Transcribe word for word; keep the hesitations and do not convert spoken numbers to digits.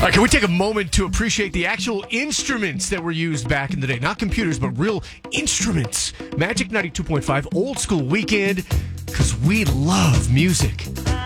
right, can we take a moment to appreciate the actual instruments that were used back in the day? Not computers, but real instruments. Magic ninety-two point five, old school weekend, because we love music.